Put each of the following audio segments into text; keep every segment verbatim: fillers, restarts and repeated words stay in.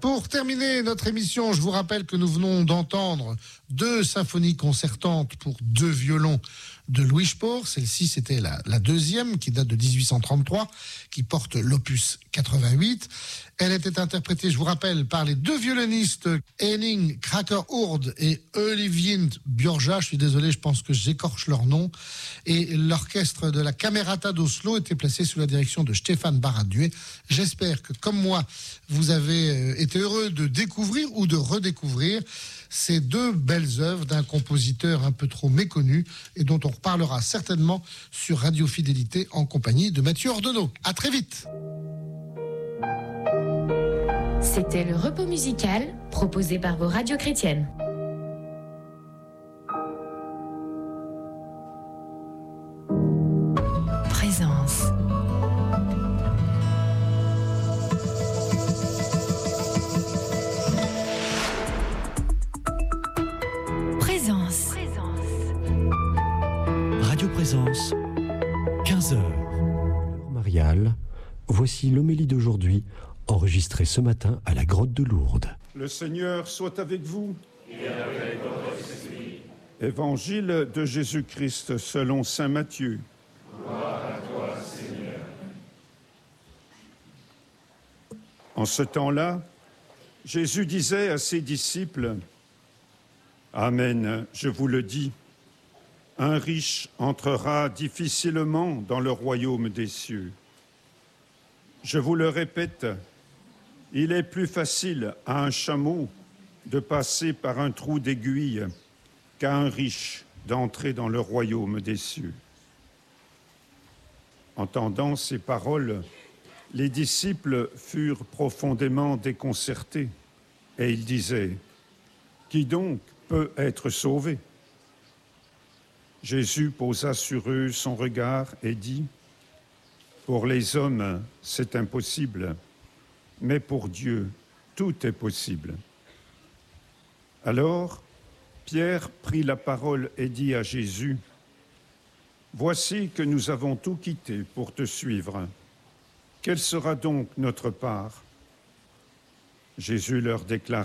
Pour terminer notre émission, je vous rappelle que nous venons d'entendre deux symphonies concertantes pour deux violons de Louis Spohr. Celle-ci, c'était la, la deuxième, qui date de dix-huit cent trente-trois, qui porte l'opus quatre-vingt-huit. Elle était interprétée, je vous rappelle, par les deux violonistes Henning Kracker-Hurd et Ölivind Björja. Je suis désolé, je pense que j'écorche leur nom. Et l'orchestre de la Camerata d'Oslo était placé sous la direction de Stéphane Barraduet. J'espère que, comme moi, vous avez été heureux de découvrir ou de redécouvrir ces deux belles œuvres d'un compositeur un peu trop méconnu et dont on reparlera certainement sur Radio Fidélité en compagnie de Mathieu Ordonneau. À très vite. C'était le repos musical proposé par vos radios chrétiennes. Présence. Présence. Radio Présence, quinze heures. Marial, voici l'homélie d'aujourd'hui, enregistrée ce matin à la grotte de Lourdes. Le Seigneur soit avec vous. Et avec votre esprit. Évangile de Jésus-Christ selon saint Matthieu. Gloire à toi, Seigneur. En ce temps-là, Jésus disait à ses disciples : Amen, je vous le dis, un riche entrera difficilement dans le royaume des cieux. Je vous le répète, il est plus facile à un chameau de passer par un trou d'aiguille qu'à un riche d'entrer dans le royaume des cieux. Entendant ces paroles, les disciples furent profondément déconcertés et ils disaient : Qui donc peut être sauvé ? Jésus posa sur eux son regard et dit : Pour les hommes, c'est impossible, mais pour Dieu, tout est possible. Alors, Pierre prit la parole et dit à Jésus : Voici que nous avons tout quitté pour te suivre. Quelle sera donc notre part ? Jésus leur déclara :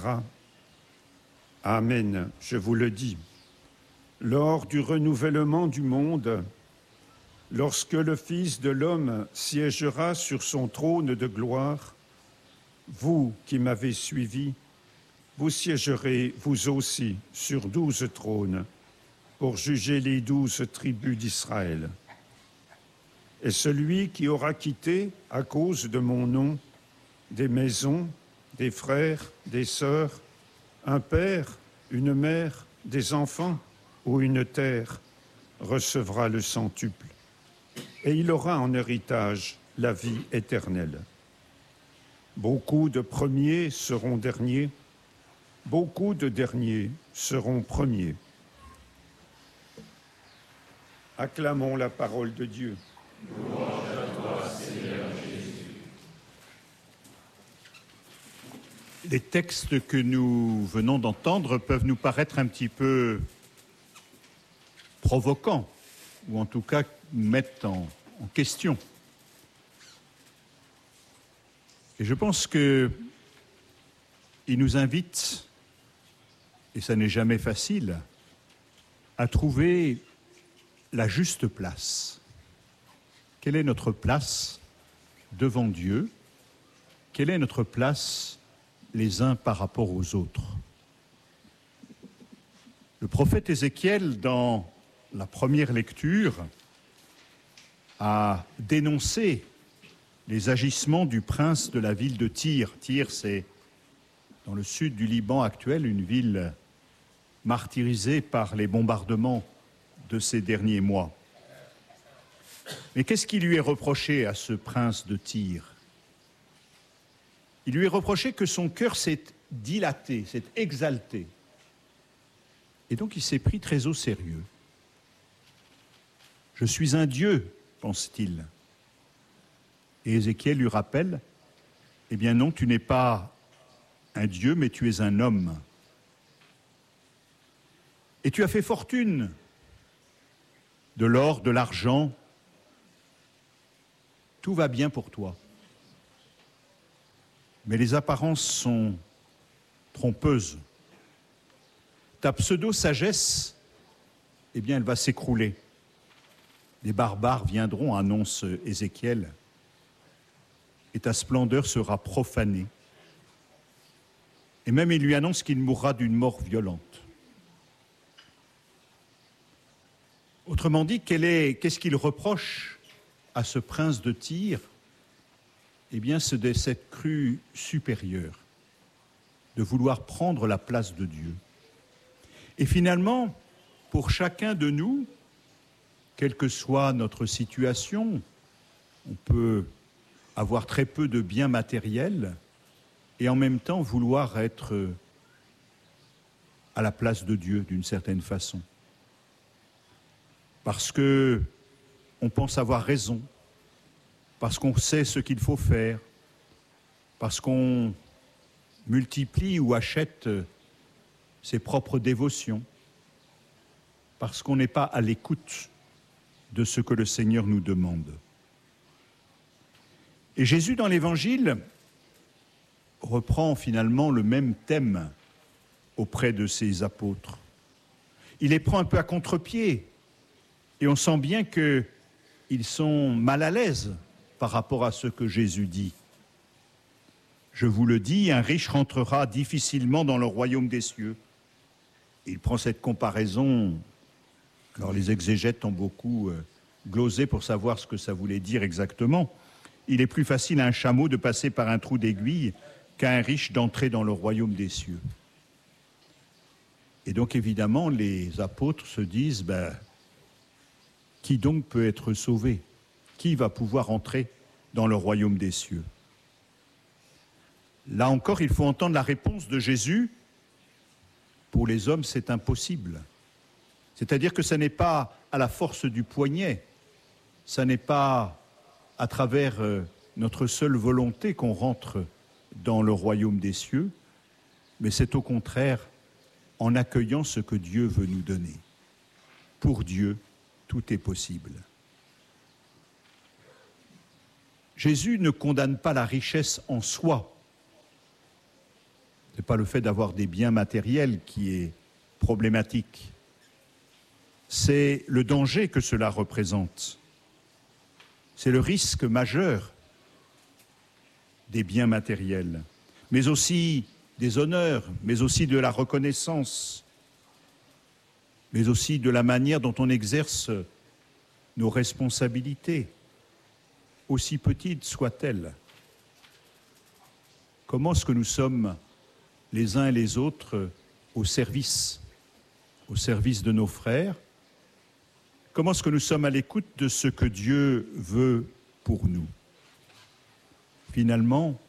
Amen, je vous le dis. Lors du renouvellement du monde, lorsque le Fils de l'homme siégera sur son trône de gloire, vous qui m'avez suivi, vous siégerez vous aussi sur douze trônes pour juger les douze tribus d'Israël. Et celui qui aura quitté, à cause de mon nom, des maisons, des frères, des sœurs, un père, une mère, des enfants ou une terre, recevra le centuple. Et il aura en héritage la vie éternelle. Beaucoup de premiers seront derniers, beaucoup de derniers seront premiers. Acclamons la parole de Dieu. Louange à toi, Seigneur Jésus. Les textes que nous venons d'entendre peuvent nous paraître un petit peu provoquants, ou en tout cas nous mettent en, en question. Et je pense qu'ils nous invitent, et ça n'est jamais facile, à trouver la juste place. Quelle est notre place devant Dieu ? Quelle est notre place les uns par rapport aux autres ? Le prophète Ézéchiel, dans la première lecture, a dénoncé les agissements du prince de la ville de Tyr. Tyr, c'est dans le sud du Liban actuel, une ville martyrisée par les bombardements de ces derniers mois. Mais qu'est-ce qui lui est reproché à ce prince de Tyr ? Il lui est reproché que son cœur s'est dilaté, s'est exalté. Et donc il s'est pris très au sérieux. « Je suis un Dieu », pense-t-il. Et Ézéchiel lui rappelle, « Eh bien non, tu n'es pas un Dieu, mais tu es un homme. Et tu as fait fortune, de l'or, de l'argent, tout va bien pour toi. Mais les apparences sont trompeuse. Ta pseudo-sagesse, eh bien, elle va s'écrouler. Les barbares viendront, annonce Ézéchiel, et ta splendeur sera profanée. Et même il lui annonce qu'il mourra d'une mort violente. Autrement dit, quel est, qu'est-ce qu'il reproche à ce prince de Tyr? Eh bien, c'est de cette crue supérieure, de vouloir prendre la place de Dieu. Et finalement, pour chacun de nous, quelle que soit notre situation, on peut avoir très peu de biens matériels et en même temps vouloir être à la place de Dieu d'une certaine façon. Parce que on pense avoir raison, parce qu'on sait ce qu'il faut faire, parce qu'on multiplie ou achète ses propres dévotions, parce qu'on n'est pas à l'écoute de ce que le Seigneur nous demande. Et Jésus, dans l'Évangile, reprend finalement le même thème auprès de ses apôtres. Il les prend un peu à contre-pied, et on sent bien qu'ils sont mal à l'aise par rapport à ce que Jésus dit. Je vous le dis, un riche rentrera difficilement dans le royaume des cieux. Il prend cette comparaison. Alors les exégètes ont beaucoup euh, glosé pour savoir ce que ça voulait dire exactement. Il est plus facile à un chameau de passer par un trou d'aiguille qu'à un riche d'entrer dans le royaume des cieux. Et donc évidemment, les apôtres se disent, ben, qui donc peut être sauvé? Qui va pouvoir entrer dans le royaume des cieux? Là encore, il faut entendre la réponse de Jésus. Pour les hommes, c'est impossible. C'est-à-dire que ce n'est pas à la force du poignet, ce n'est pas à travers notre seule volonté qu'on rentre dans le royaume des cieux, mais c'est au contraire en accueillant ce que Dieu veut nous donner. Pour Dieu, tout est possible. Jésus ne condamne pas la richesse en soi. Ce n'est pas le fait d'avoir des biens matériels qui est problématique. C'est le danger que cela représente. C'est le risque majeur des biens matériels, mais aussi des honneurs, mais aussi de la reconnaissance, mais aussi de la manière dont on exerce nos responsabilités, aussi petites soient-elles. Comment est-ce que nous sommes les uns et les autres au service, au service de nos frères? Comment est-ce que nous sommes à l'écoute de ce que Dieu veut pour nous? Finalement,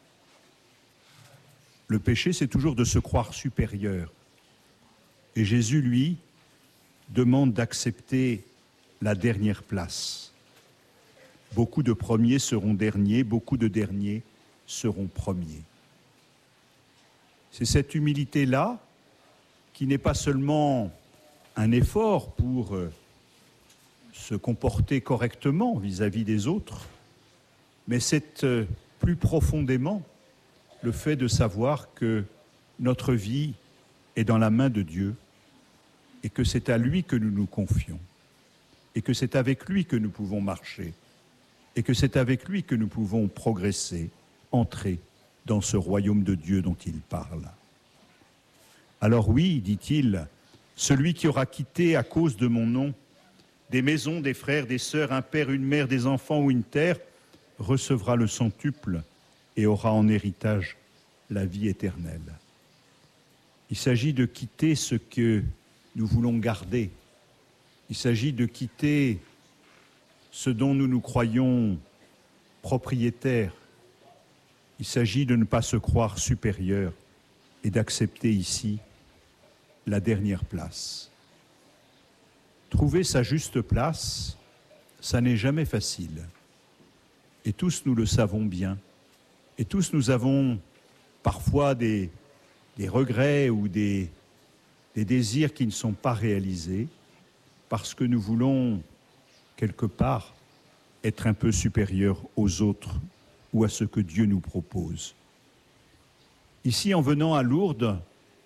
le péché, c'est toujours de se croire supérieur. Et Jésus, lui, demande d'accepter la dernière place. Beaucoup de premiers seront derniers, beaucoup de derniers seront premiers. C'est cette humilité-là qui n'est pas seulement un effort pour se comporter correctement vis-à-vis des autres, mais c'est plus profondément le fait de savoir que notre vie est dans la main de Dieu et que c'est à lui que nous nous confions et que c'est avec lui que nous pouvons marcher et que c'est avec lui que nous pouvons progresser, entrer dans ce royaume de Dieu dont il parle. Alors oui, dit-il, celui qui aura quitté à cause de mon nom des maisons, des frères, des sœurs, un père, une mère, des enfants ou une terre, recevra le centuple et aura en héritage la vie éternelle. Il s'agit de quitter ce que nous voulons garder. Il s'agit de quitter ce dont nous nous croyons propriétaires. Il s'agit de ne pas se croire supérieur et d'accepter ici la dernière place. Trouver sa juste place, ça n'est jamais facile. Et tous nous le savons bien. Et tous nous avons parfois des, des regrets ou des, des désirs qui ne sont pas réalisés parce que nous voulons, quelque part, être un peu supérieurs aux autres ou à ce que Dieu nous propose. Ici, en venant à Lourdes,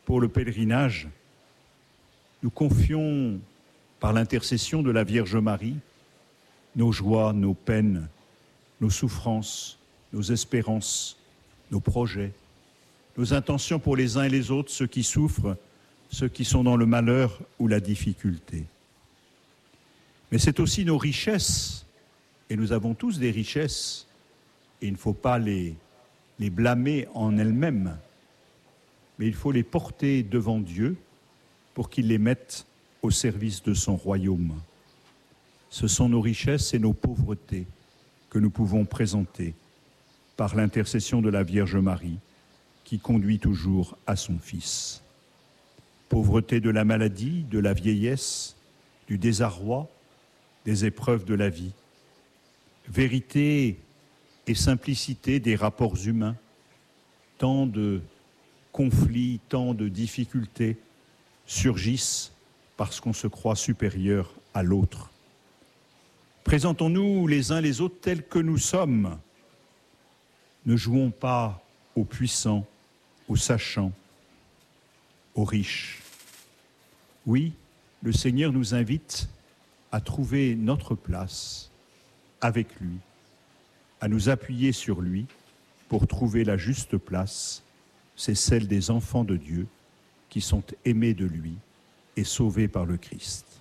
pour le pèlerinage, nous confions par l'intercession de la Vierge Marie nos joies, nos peines, nos souffrances, nos espérances, nos projets, nos intentions pour les uns et les autres, ceux qui souffrent, ceux qui sont dans le malheur ou la difficulté. Mais c'est aussi nos richesses, et nous avons tous des richesses, et il ne faut pas les, les blâmer en elles-mêmes, mais il faut les porter devant Dieu pour qu'il les mette au service de son royaume. Ce sont nos richesses et nos pauvretés que nous pouvons présenter par l'intercession de la Vierge Marie qui conduit toujours à son Fils. Pauvreté de la maladie, de la vieillesse, du désarroi, des épreuves de la vie. Vérité et simplicité des rapports humains. Tant de conflits, tant de difficultés surgissent parce qu'on se croit supérieur à l'autre. Présentons-nous les uns les autres tels que nous sommes. Ne jouons pas aux puissants, aux sachants, aux riches. Oui, le Seigneur nous invite à trouver notre place avec lui, à nous appuyer sur lui pour trouver la juste place. C'est celle des enfants de Dieu qui sont aimés de lui et sauvés par le Christ.